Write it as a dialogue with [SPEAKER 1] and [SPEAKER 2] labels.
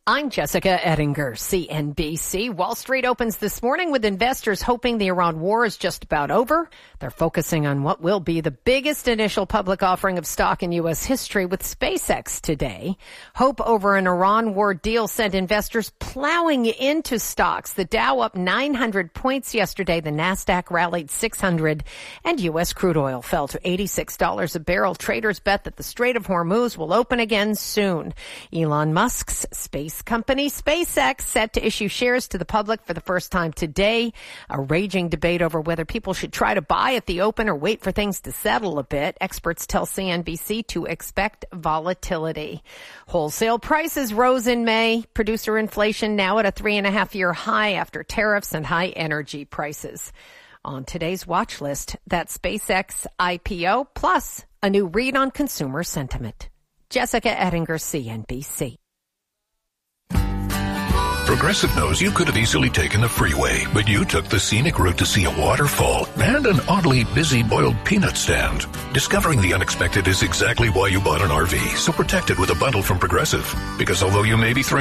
[SPEAKER 1] I'm Jessica Ettinger, CNBC. Wall Street opens this morning with investors hoping the Iran war is just about over. They're focusing on what will be the biggest initial public offering of stock in U.S. history with SpaceX today. Hope over an Iran war deal sent investors plowing into stocks. The Dow up 900 points yesterday. The Nasdaq rallied 600 and U.S. crude oil fell to $86 a barrel. Traders bet that the Strait of Hormuz will open again soon. Elon Musk's space company SpaceX set to issue shares to the public for the first time today. A raging debate over whether people should try to buy at the open or wait for things to settle a bit. Experts tell CNBC to expect volatility. Wholesale prices rose in May. Producer inflation now at a 3.5-year high after tariffs and high energy prices. On today's watch list, that SpaceX IPO plus a new read on consumer sentiment. Jessica Ettinger, CNBC.
[SPEAKER 2] Progressive knows you could have easily taken the freeway, but you took the scenic route to see a waterfall and an oddly busy boiled peanut stand. Discovering the unexpected is exactly why you bought an RV, so protect it with a bundle from Progressive. Because although you may be